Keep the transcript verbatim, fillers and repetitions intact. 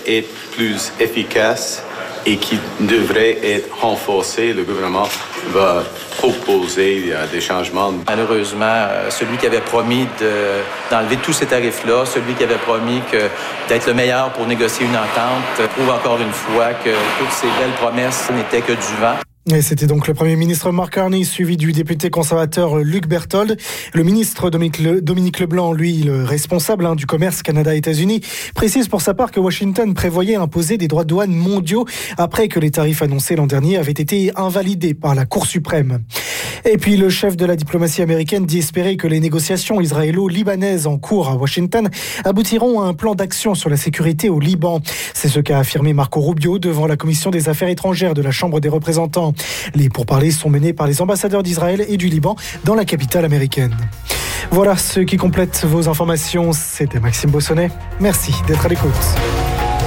être plus efficace et qui devrait être renforcé. Le gouvernement va proposer des changements. Malheureusement, celui qui avait promis de, d'enlever tous ces tarifs-là, celui qui avait promis que, d'être le meilleur pour négocier une entente, prouve encore une fois que toutes ces belles promesses n'étaient que du vent. Et c'était donc le Premier ministre Mark Carney, suivi du député conservateur Luc Berthold. Le ministre Dominique, Le, Dominique Leblanc, lui, le responsable hein, du commerce Canada-États-Unis, précise pour sa part que Washington prévoyait imposer des droits de douane mondiaux après que les tarifs annoncés l'an dernier avaient été invalidés par la Cour suprême. Et puis le chef de la diplomatie américaine dit espérer que les négociations israélo-libanaises en cours à Washington aboutiront à un plan d'action sur la sécurité au Liban. C'est ce qu'a affirmé Marco Rubio devant la commission des affaires étrangères de la Chambre des représentants. Les pourparlers sont menés par les ambassadeurs d'Israël et du Liban dans la capitale américaine. Voilà ce qui complète vos informations. C'était Maxime Bossonnet. Merci d'être à l'écoute.